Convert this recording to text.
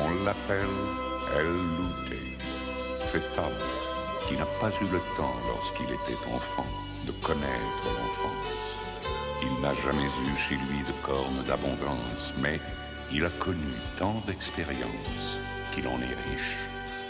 On l'appelle El Louté, cet homme qui n'a pas eu le temps, lorsqu'il était enfant, de connaître l'enfance. Il n'a jamais eu chez lui de cornes d'abondance, mais il a connu tant d'expériences qu'il en est riche.